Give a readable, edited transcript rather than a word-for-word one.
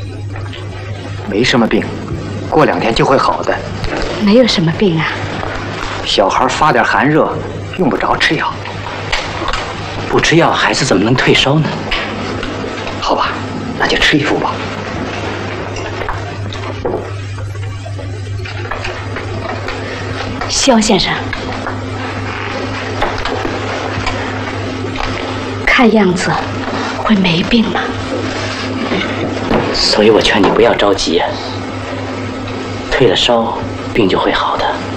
没什么病，过2天就会好的。 没有什么病啊。 小孩发点寒热，用不着吃药。 不吃药，孩子怎么能退烧呢？ 好吧，那就吃一副吧。 肖先生，看样子会没病吗？ 所以我劝你不要着急，退了烧，病就会好的。